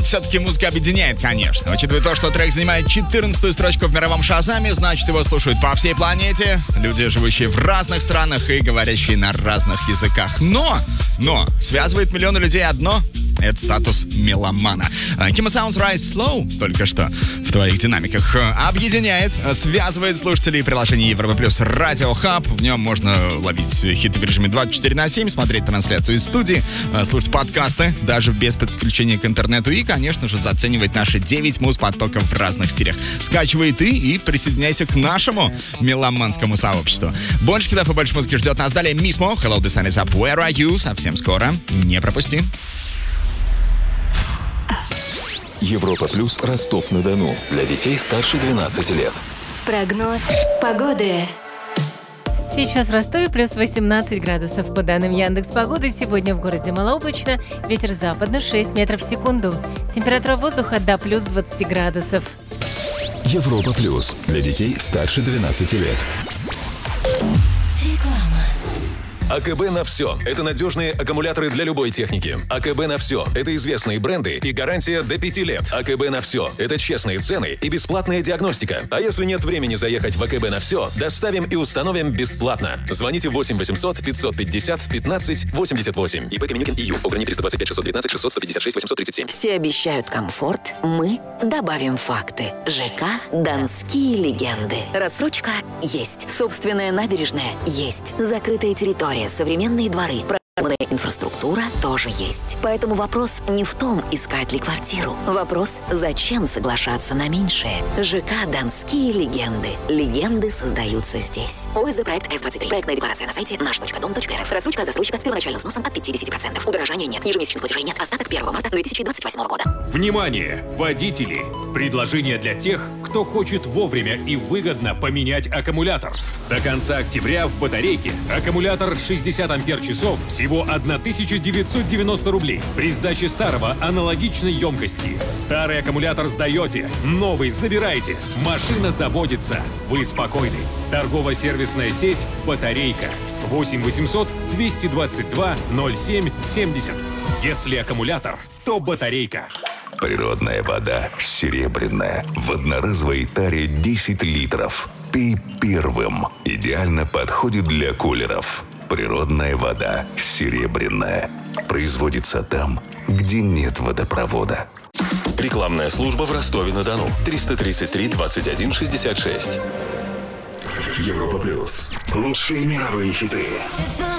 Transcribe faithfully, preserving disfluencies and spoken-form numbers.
вот все-таки музыка объединяет, конечно. Учитывая то, что трек занимает четырнадцатую строчку в мировом Шазаме, значит, его слушают по всей планете. Люди, живущие в разных странах и говорящие на разных языках. Но, но, связывает миллионы людей одно — это статус меломана. Kimo Sounds Rise Slow только что в твоих динамиках объединяет, связывает слушателей приложения Европа Плюс Радио Хаб. В нем можно ловить хиты в режиме двадцать четыре на семь, смотреть трансляцию из студии, слушать подкасты даже без подключения к интернету и, конечно же, заценивать наши девять муз-потоков в разных стилях. Скачивай ты и присоединяйся к нашему меломанскому сообществу. Больше хитов и больше музыки ждет нас далее. Мисмо, Hello, the sun is up, where are you? Совсем скоро. Не пропусти. Европа Плюс Ростов-на-Дону. Для детей старше двенадцати лет. Прогноз погоды. Сейчас в Ростове плюс восемнадцать градусов. По данным Яндекс.Погоды, сегодня в городе малооблачно, ветер западный шесть метров в секунду. Температура воздуха до плюс двадцать градусов. Европа Плюс. Для детей старше двенадцати лет. Реклама. АКБ на все. Это надежные аккумуляторы для любой техники. АКБ на все. Это известные бренды и гарантия до пяти лет. АКБ на все. Это честные цены и бесплатная диагностика. А если нет времени заехать в АКБ на все, доставим и установим бесплатно. Звоните восемь восемьсот пятьсот пятьдесят пятнадцать восемьдесят восемь. ИП Каменюкин ИЮ. Ограничение триста двадцать пять шестьсот девятнадцать шестьсот сто пятьдесят шесть восемьсот тридцать семь. Все обещают комфорт, мы добавим факты. ЖК «Донские легенды». Рассрочка есть. Собственная набережная есть. Закрытая территория, современные дворы. Продуманная инфраструктура тоже есть. Поэтому вопрос не в том, искать ли квартиру. Вопрос, зачем соглашаться на меньшее. ЖК «Донские легенды». Легенды создаются здесь. ОСЗ проект эс двадцать три. Проектная декларация на сайте наш точка дом точка рф. Рассрочка от застройщика с первоначальным взносом от пятьдесят процентов. Удорожания нет. Ежемесячных платежей нет. Остаток первого марта две тысячи двадцать восьмого года. Внимание, водители! Предложение для тех, кто хочет вовремя и выгодно поменять аккумулятор. До конца октября в батарейке аккумулятор шестьдесят ампер-часов всего тысяча девятьсот девяносто рублей. При сдаче старого аналогичной емкости. Старый аккумулятор сдаете, новый забираете. Машина заводится. Вы спокойны. Торгово-сервисная сеть «Батарейка». восемь восемьсот двести двадцать два ноль семь семьдесят. Если аккумулятор, то батарейка. Природная вода серебряная. В одноразовой таре десять литров. Пей первым. Идеально подходит для кулеров. Природная вода серебряная. Производится там, где нет водопровода. Рекламная служба в Ростове-на-Дону. триста тридцать три двадцать один шестьдесят шесть. Европа Плюс. Лучшие мировые хиты.